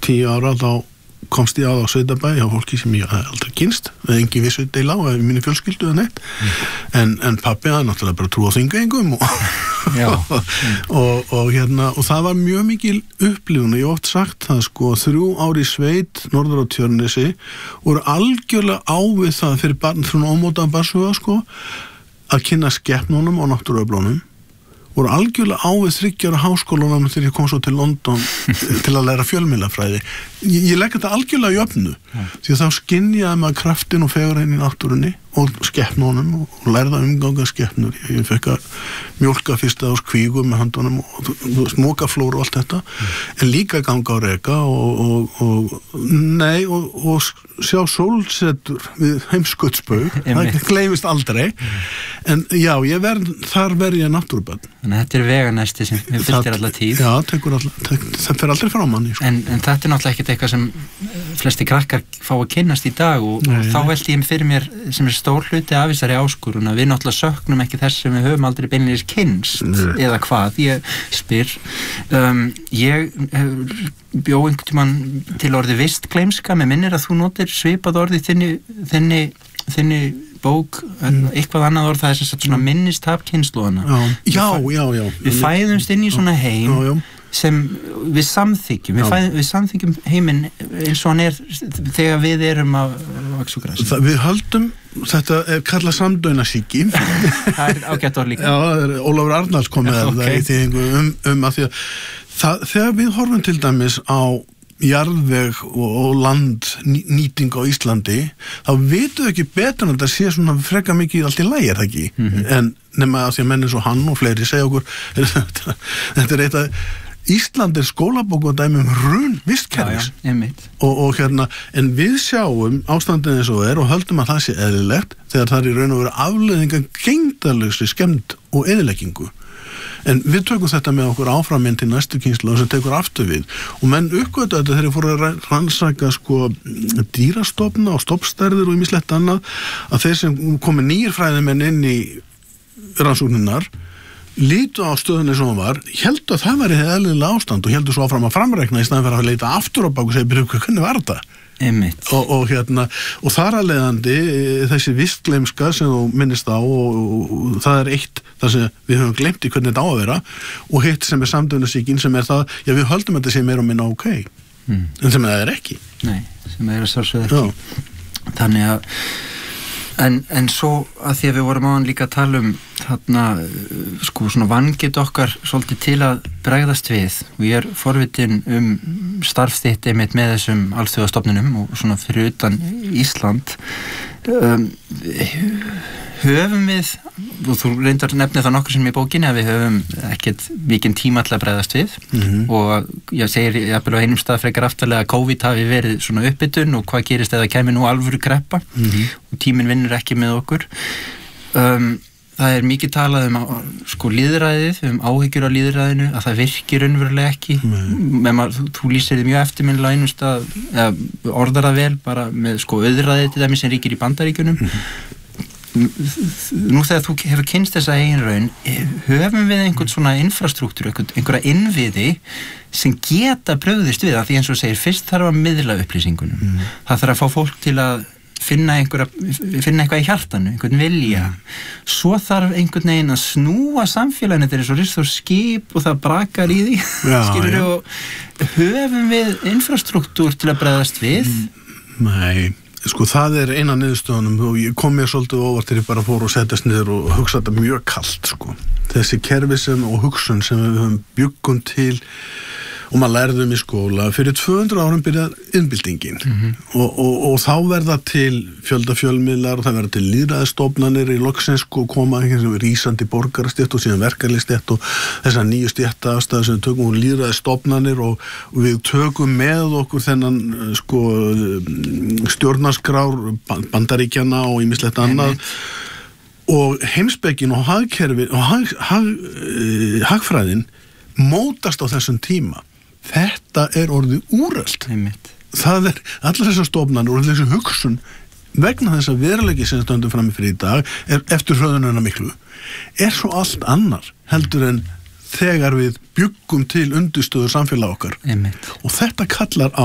10 ára þá komst ég á sveitabæ hjá fólki sem ég aldrei kynst, engin vissu deila á eða minni fjölskyldu eða neitt en pabbi hafði náttúrulega bara trú á þingeyingum og það var mjög mikil upplifun og ég oft sagt það sko 3 ár í sveit norður á Tjörnesi voru algjörlega ávið það fyrir barn svona ómótaðan barnsuga sko að kynna skepnunum og náttúruöflunum voru algjörlega ávið 3 ára háskólanum þegar ég kom svo til London til að læra fjölmiðlafræði. Ég legg þetta algjörlega í jöfnu því að þá skynjaði maður kraftin og fegurðin í náttúrunni og skepnunum og lærða umganga skepnur. Ég fekk að mjólka fyrsta ás kvígu með handunum og smokaflóru og allt þetta en líka ganga á reka og sjá sólsetur við heimskautsbaug það gleymist aldrei en já, þar verð ég náttúrubönn. Þannig að þetta er veganesti sem fylgir alla tíð. Já, það fer aldrei frá manni. En þetta er náttúrulega ekkert eitthvað sem flesti krakkar fá að kynnast í dag og þá velti ég fyrir mér sem er stór hluti af þessari áskorun að við náttúrulega söknum ekki þess sem við höfum aldrei beinleiðis kynnst eða hvað, ég spyr ég bjó einhvern tímann til orðið vistgleymska, mér minnir að þú notir svipað orðið þinni bók, eitthvað annað orð það er sem svona minnistap kynslóðana. Já. Við fæðumst inn í svona heim sem við samþykjum við samþykjum heiminn eins og hann er þegar við erum að vaxa úr grasi. Við höldum þetta er kallað samdaunasýki það er ágætt orð líka. Já, Ólafur Arnalds kom með það í þýðingu að því að þegar við horfum til dæmis á jarðveg og landnýting á Íslandi þá vitum við ekki betur en þetta sé svona freka mikið allt í lagi, er það ekki? En nema að því að menn eins og hann og fleiri segja okkur þetta er eitt að Ísland er skólabók og dæmi hrun vistkerfis og en við sjáum ástandið eins og og höldum að það sé eðlilegt þegar það er í raun og veru afleiðingar gegndarlegri skemmd og eyðileggingu. En við tökum þetta með okkur áframinn til næstu kynslóð sem tekur aftur við og menn uppgötu þetta þegar fóru að rannsaka sko dýrastofna og stofnstærðir og ýmislegt annað að þeir sem komu nýir fræðimenn inn í rannsóknirnar lítu á stöðunni sem hún var, heldu að það væri eðlilega ástand og heldu svo áfram að framreikna í staðinn fyrir að leita aftur á bak og segja, hvernig var þetta? Og þar að leiðandi þessi vistgleymska sem þú minnist á og það er eitt þar sem við höfum gleymt í hvernig þetta á að vera og hitt sem er samdögnasýkin sem er það, já við höldum að þetta sé meira og minna ok en sem það er ekki. Nei, sem það er að sjálfsögðu ekki. Þannig að En svo að því að við vorum áðan líka að tala þarna sko svona vangit okkar svolítið til að bregðast við og ég er forvitin starf þitt einmitt með þessum alþjóðastofnunum og svona fyrir utan Ísland höfum við og þú reyndar nefnir það nokkur sem í bókinni að við höfum ekkert mikinn tíma til að bregðast við og ég segir jafnvel á einum stað frekar aftarlega að COVID hafi verið svona uppbytun og hvað gerist eða kemur nú alvöru kreppa og tíminn vinnur ekki með okkur það er mikið talað sko lýðræðið, áhyggjur á lýðræðinu að það virkir raunverulega ekki þú lýsir þið mjög eftirminnilega á einum stað orðar það vel bara með sko auðræðið til dæmis sem ríkir í Bandaríkjunum nú þegar þú hefur kynnst þessa eigin raun höfum við einhvern svona infrastruktúr einhverja innviði sem geta brugðist við því eins og segir fyrst þarf að miðla upplýsingunum það þarf að fá fólk til að finna eitthvað í hjartanu einhvern vilja svo þarf einhvern veginn að snúa samfélaginu þetta er svo ristur skip og það brakar í því skilurðu og höfum við infrastruktúr til að bregðast við? Nei sko það er eina niðurstöðunum og ég kom mér svolítið óvart þegar ég bara fór og settast niður og hugsa þetta mjög kalt sko þessi kerfi og hugsun sem við höfum bjuggum til og maður lærðum í skóla fyrir 200 árum byrjar innbyltingin og þá verða til fjölmiðlar og það verða til lýðræðisstofnanir í loksins og koma rísandi borgarastétt og síðan verkalýðsstétt og þessar nýju stéttaafstæður sem við tökum úr lýðræðisstofnanir og við tökum með okkur þennan sko stjórnarskrár Bandaríkjanna og ýmislegt annað og heimspekin og hagkerfi og hagfræðin mótast á þessum tíma. Þetta er orðið úrelt. Það er allar þessar stofnanir og þessi hugsun vegna þess að veruleiki sem stöndum frammi fyrir í dag er eftir hröðununa miklu er svo allt annar heldur en þegar við bjuggum til undirstöður samfélag okkar og þetta kallar á